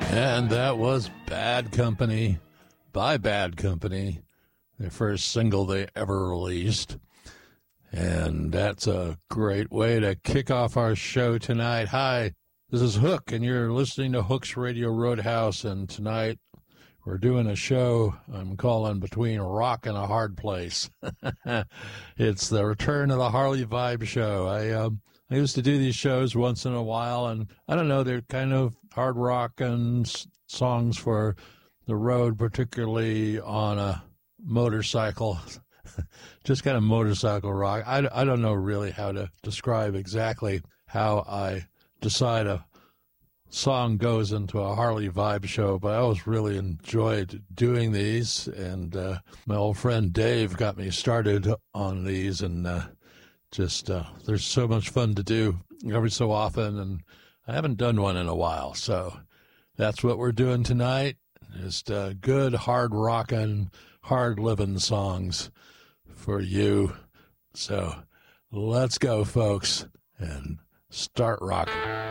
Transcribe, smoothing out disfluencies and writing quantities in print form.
And that was Bad Company by Bad Company, their first single they ever released. And that's a great way to kick off our show tonight. Hi, this is Hook, and you're listening to Hook's Radio Roadhouse. And tonight we're doing a show I'm calling Between a Rock and a Hard Place. It's the return of the Harley Vibe Show. I used to do these shows once in a while, and I don't know, they're kind of hard rock and songs for the road, particularly on a motorcycle, just kind of motorcycle rock. I don't know really how to describe exactly how I decide a song goes into a Harley Vibe show, but I always really enjoyed doing these, and my old friend Dave got me started on these, and there's so much fun to do every so often, and I haven't done one in a while, so that's what we're doing tonight. Just good, hard rockin', hard living songs for you. So let's go, folks, and start rocking.